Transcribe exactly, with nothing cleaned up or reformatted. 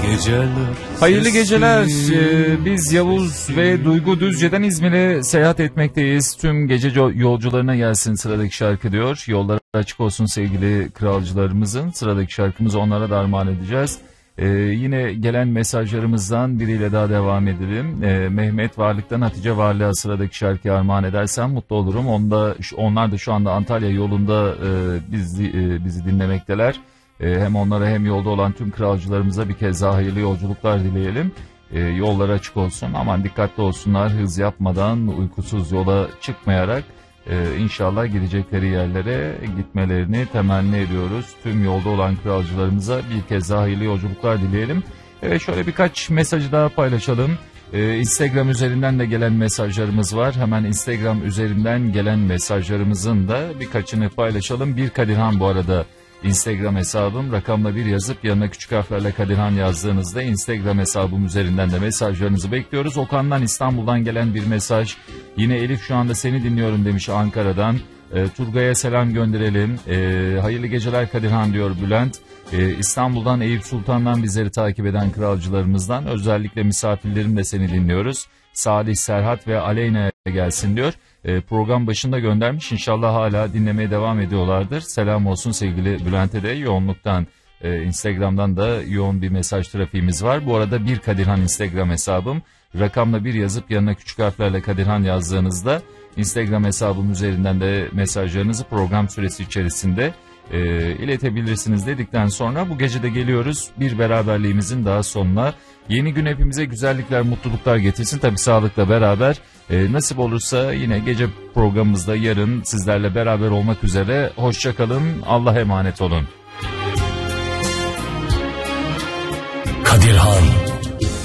Geceler Hayırlı geceler. Ee, biz Yavuz ve Duygu Düzce'den İzmir'e seyahat etmekteyiz. Tüm gece yolcularına gelsin sıradaki şarkı diyor. Yollar açık olsun sevgili kralcılarımızın. Sıradaki şarkımızı onlara da armağan edeceğiz. Ee, yine gelen mesajlarımızdan biriyle daha devam edelim. Ee, Mehmet Varlık'tan Hatice Varlık'a sıradaki şarkıyı armağan edersem mutlu olurum. Onda, onlar da şu anda Antalya yolunda e, bizi, e, bizi dinlemekteler. Hem onlara hem yolda olan tüm kralcılarımıza bir kez daha hayırlı yolculuklar dileyelim. E, yolları açık olsun, aman dikkatli olsunlar, hız yapmadan, uykusuz yola çıkmayarak e, inşallah gidecekleri yerlere gitmelerini temenni ediyoruz. Tüm yolda olan kralcılarımıza bir kez daha hayırlı yolculuklar dileyelim. Evet, şöyle birkaç mesajı daha paylaşalım. Ee, Instagram üzerinden de gelen mesajlarımız var. Hemen Instagram üzerinden gelen mesajlarımızın da birkaçını paylaşalım. Bir Kadirhan bu arada Instagram hesabım, rakamla bir yazıp yanına küçük harflerle Kadirhan yazdığınızda Instagram hesabım üzerinden de mesajlarınızı bekliyoruz. Okan'dan, İstanbul'dan gelen bir mesaj. Yine Elif şu anda seni dinliyorum demiş Ankara'dan. E, Turgay'a selam gönderelim. E, hayırlı geceler Kadirhan diyor Bülent. E, İstanbul'dan, Eyüp Sultan'dan bizleri takip eden kralcılarımızdan özellikle misafirlerimle seni dinliyoruz. Salih, Serhat ve Aleyna'ya gelsin diyor. E, program başında göndermiş. İnşallah hala dinlemeye devam ediyorlardır. Selam olsun sevgili Bülent'e de. Yoğunluktan, e, Instagram'dan da yoğun bir mesaj trafiğimiz var. Bu arada bir Kadirhan Instagram hesabım. Rakamla bir yazıp yanına küçük harflerle Kadirhan yazdığınızda Instagram hesabım üzerinden de mesajlarınızı program süresi içerisinde e, iletebilirsiniz dedikten sonra bu gece de geliyoruz bir beraberliğimizin daha sonuna. Yeni gün hepimize güzellikler, mutluluklar getirsin. Tabii sağlıkla beraber. E, nasip olursa yine gece programımızda yarın sizlerle beraber olmak üzere. Hoşça kalın. Allah'a emanet olun. Kadirhan.